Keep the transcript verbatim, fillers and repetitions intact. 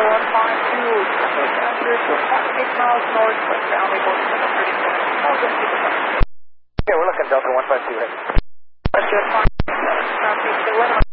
Delta one five two, passenger to eight miles north, westbound, report thirty-four thousand feet of Yeah, we're looking Delta one five two. Westbound, traffic,